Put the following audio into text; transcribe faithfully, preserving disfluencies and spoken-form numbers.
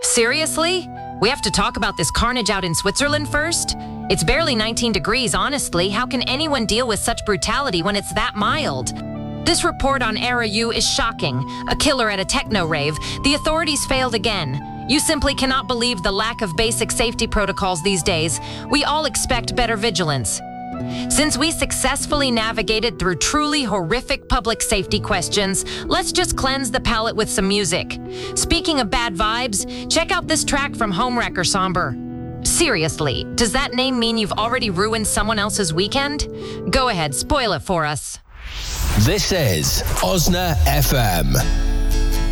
Seriously? We have to talk about this carnage out in Switzerland first? It's barely nineteen degrees, honestly. How can anyone deal with such brutality when it's that mild? This report on R U is shocking. A killer at a techno rave. The authorities failed again. You simply cannot believe the lack of basic safety protocols these days. We all expect better vigilance. Since we successfully navigated through truly horrific public safety questions, let's just cleanse the palate with some music. Speaking of bad vibes, check out this track from Homewrecker Somber. Seriously, does that name mean you've already ruined someone else's weekend? Go ahead, spoil it for us. This is Osna F M.